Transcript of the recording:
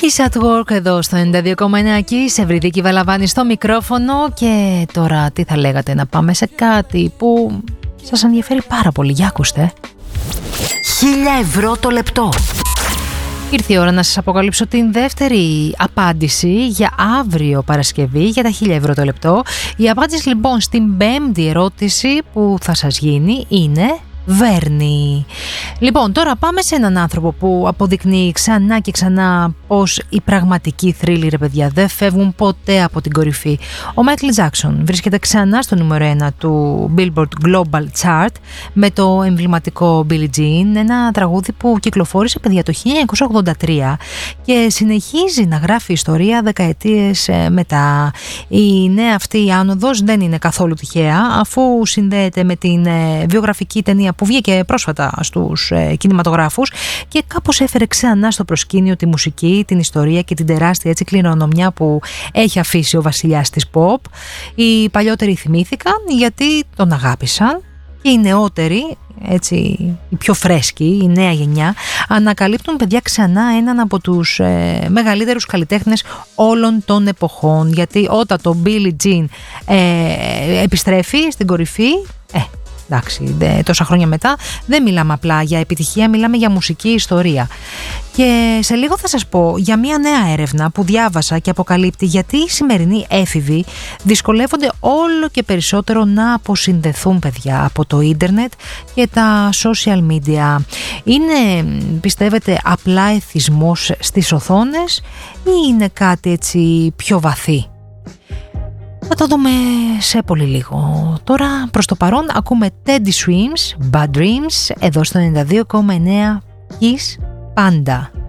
Kiss at Work εδώ στο 92,9 Kiss, Ευρυδίκη Βαλαβάνη στο μικρόφωνο. Και τώρα τι θα λέγατε, να πάμε σε κάτι που σας ενδιαφέρει πάρα πολύ. Για ακούστε. 1.000 ευρώ το λεπτό. Ήρθε η ώρα να σας αποκαλύψω την δεύτερη απάντηση για αύριο Παρασκευή για τα 1.000 ευρώ το λεπτό. Η απάντηση λοιπόν στην πέμπτη ερώτηση που θα σας γίνει είναι Βέρνη. Λοιπόν, τώρα πάμε σε έναν άνθρωπο που αποδεικνύει ξανά και ξανά πως οι πραγματικοί θρύλοι, ρε παιδιά, δεν φεύγουν ποτέ από την κορυφή. Ο Μάικλ Τζάκσον βρίσκεται ξανά στο νούμερο 1 του Billboard Global Chart με το εμβληματικό Billie Jean, ένα τραγούδι που κυκλοφόρησε, παιδιά, το 1983 και συνεχίζει να γράφει ιστορία δεκαετίες μετά. Η νέα αυτή άνοδος δεν είναι καθόλου τυχαία, αφού συνδέεται με την βιογραφική ταινία που βγήκε πρόσφατα στους κινηματογράφους και κάπως έφερε ξανά στο προσκήνιο τη μουσική, την ιστορία και την τεράστια έτσι κληρονομιά που έχει αφήσει ο βασιλιάς της pop. Οι παλιότεροι θυμήθηκαν γιατί τον αγάπησαν και οι νεότεροι, έτσι, οι πιο φρέσκοι, η νέα γενιά, ανακαλύπτουν, παιδιά, ξανά έναν από τους μεγαλύτερους καλλιτέχνες όλων των εποχών, γιατί όταν το Billie Jean επιστρέφει στην κορυφή, εντάξει, τόσα χρόνια μετά δεν μιλάμε απλά για επιτυχία, μιλάμε για μουσική ιστορία. Και σε λίγο θα σας πω για μια νέα έρευνα που διάβασα και αποκαλύπτει γιατί οι σημερινοί έφηβοι δυσκολεύονται όλο και περισσότερο να αποσυνδεθούν, παιδιά, από το ίντερνετ και τα social media. Είναι, πιστεύετε, απλά εθισμός στις οθόνες ή είναι κάτι έτσι πιο βαθύ? Θα το δούμε σε πολύ λίγο. Τώρα, προς το παρόν, ακούμε Teddy Swims, Bad Dreams, εδώ στο 92,9 Kiss Panda.